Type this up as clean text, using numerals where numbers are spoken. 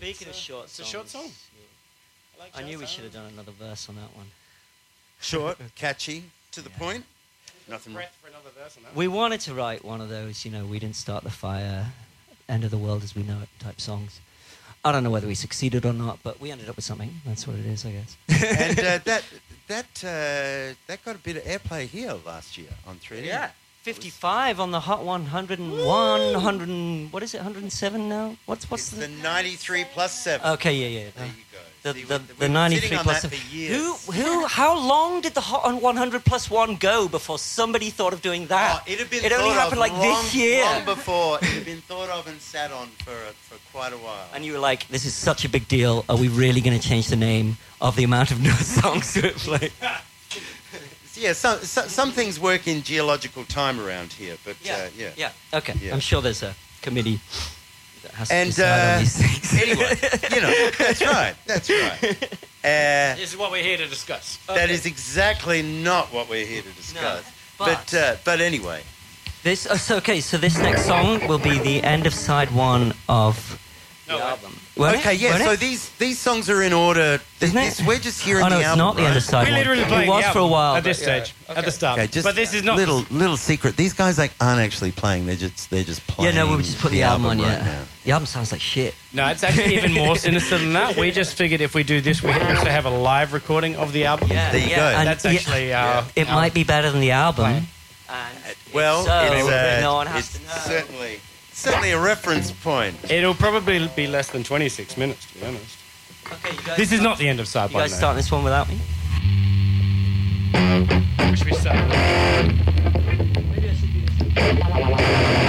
Speaking of short songs... It's a short song. I knew we should have done another verse on that one. Short, catchy, to the point. Nothing. Breath for another verse on that. We wanted to write one of those, we didn't start the fire, end of the world as we know it type songs. I don't know whether we succeeded or not, but we ended up with something. That's what it is, I guess. And that got a bit of airplay here last year on 3D. Yeah. 55 on the Hot 101, 100 and, what is it, 107 now? What's It's the 93 plus 7. Okay, yeah. There you go. The, See, the, we've the been 93 sitting on plus that 7. for years. How long did the Hot 100 plus 1 go before somebody thought of doing that? Oh, it had been It only thought happened of like long, this year. long before. It had been thought of and sat on for quite a while. And you were like, this is such a big deal. Are we really going to change the name of the amount of new songs we play? Yeah, some things work in geological time around here, but Yeah, okay. Yeah. I'm sure there's a committee that has to And decide on these things. anyway, that's right. This is what we're here to discuss. That is exactly not what we're here to discuss. No, but anyway. So this next song will be the end of side 1 of the album. Won't Okay, it? yeah, Won't so it? these songs are in order. Isn't it? We're just hearing Oh, no, the it's album, not the end of side We're 1. literally playing It was the for a album while. at this stage, at the start. Okay, just but this is not... little secret. These guys aren't actually playing. They're just playing. Yeah, no, we just put the album on, right yeah. now. The album sounds like shit. No, it's actually even more sinister than that. We just figured if we do this, we also have a live recording of the album. Yeah, There you go. And That's actually our... it might be better than the album. Plan. And Well, so, no one has it's to know. certainly a reference point. It'll probably be less than 26 minutes, to be honest. Okay, you guys This is not the end of side You 1, guys though. starting this one without me? Should we start? Maybe I should do this.